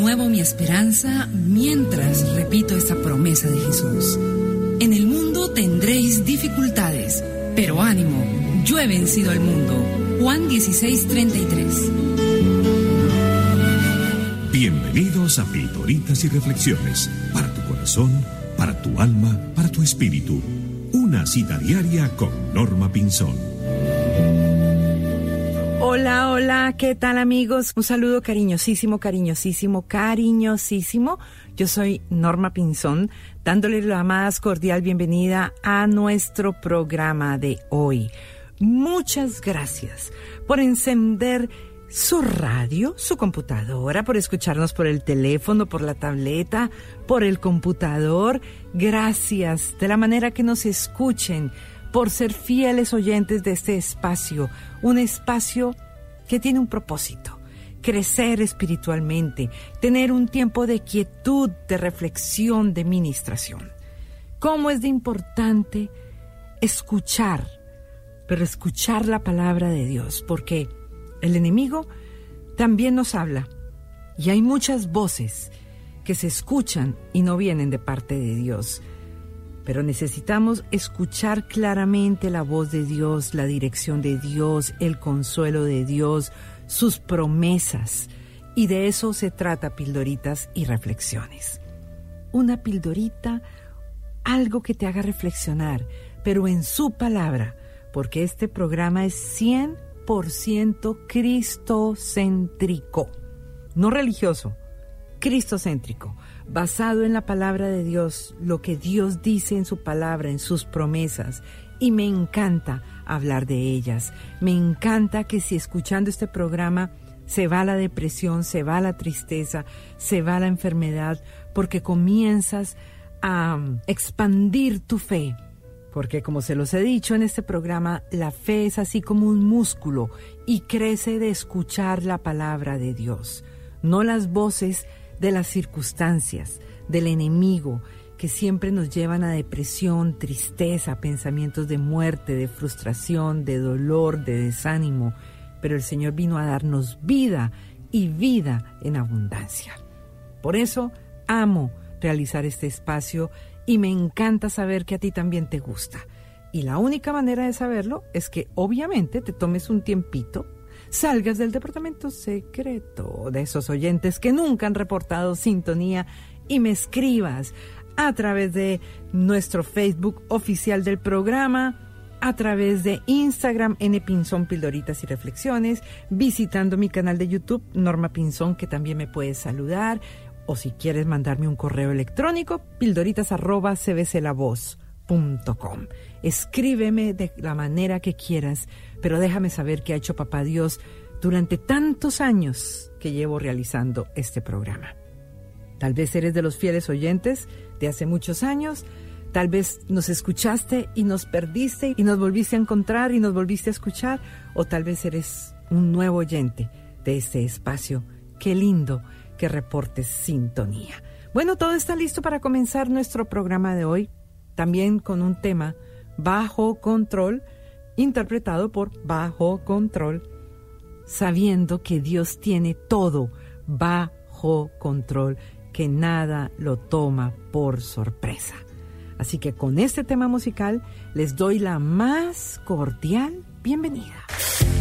renuevo mi esperanza mientras repito esta promesa de Jesús. En el mundo tendréis dificultades, pero ánimo, yo he vencido al mundo. Juan 16:33. Bienvenidos a Pildoritas y Reflexiones, para tu corazón, para tu alma, para tu espíritu. Una cita diaria con Norma Pinzón. Hola, hola, ¿qué tal, amigos? Un saludo cariñosísimo. Yo soy Norma Pinzón, dándole la más cordial bienvenida a nuestro programa de hoy. Muchas gracias por encender su radio, su computadora, por escucharnos por el teléfono, por la tableta, por el computador. Gracias de la manera que nos escuchen, por ser fieles oyentes de este espacio, un espacio que tiene un propósito: crecer espiritualmente, tener un tiempo de quietud, de reflexión, de ministración. ¿Cómo es de importante escuchar, pero escuchar la palabra de Dios? Porque el enemigo también nos habla, y hay muchas voces que se escuchan y no vienen de parte de Dios. Pero necesitamos escuchar claramente la voz de Dios, la dirección de Dios, el consuelo de Dios, sus promesas. Y de eso se trata Pildoritas y Reflexiones. Una pildorita, algo que te haga reflexionar, pero en su palabra, porque este programa es 100% cristocéntrico, no religioso, cristocéntrico, basado en la palabra de Dios, lo que Dios dice en su palabra, en sus promesas. Y me encanta hablar de ellas. Me encanta que si escuchando este programa se va la depresión, se va la tristeza, se va la enfermedad, porque comienzas a expandir tu fe. Porque, como se los he dicho en este programa, la fe es así como un músculo y crece de escuchar la palabra de Dios, no las voces de las circunstancias, del enemigo, que siempre nos llevan a depresión, tristeza, pensamientos de muerte, de frustración, de dolor, de desánimo. Pero el Señor vino a darnos vida y vida en abundancia. Por eso amo realizar este espacio y me encanta saber que a ti también te gusta. Y la única manera de saberlo es que obviamente te tomes un tiempito, salgas del departamento secreto de esos oyentes que nunca han reportado sintonía y me escribas a través de nuestro Facebook oficial del programa, a través de Instagram, Pinzón Pildoritas y Reflexiones, visitando mi canal de YouTube, Norma Pinzón, que también me puedes saludar, o si quieres mandarme un correo electrónico, pildoritas@cbclavoz.com. Escríbeme de la manera que quieras, pero déjame saber qué ha hecho Papá Dios durante tantos años que llevo realizando este programa. Tal vez eres de los fieles oyentes de hace muchos años, tal vez nos escuchaste y nos perdiste y nos volviste a encontrar y nos volviste a escuchar, o tal vez eres un nuevo oyente de este espacio. Qué lindo que reportes sintonía. Bueno, todo está listo para comenzar nuestro programa de hoy, también con un tema: Bajo Control, interpretado por Bajo Control, sabiendo que Dios tiene todo bajo control, que nada lo toma por sorpresa. Así que con este tema musical les doy la más cordial bienvenida.